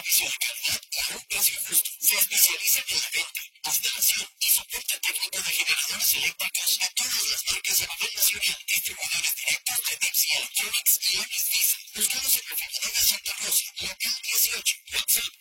servicio de calidad y a un precio justo. Se especializan en la venta, instalación y soporte técnico de generadores eléctricos a todas las marcas a nivel nacional. Distribuidores directos de Dipsy Electronics y Amis Diesel. Buscamos en la Avenida de Santa Rosa, local 18. WhatsApp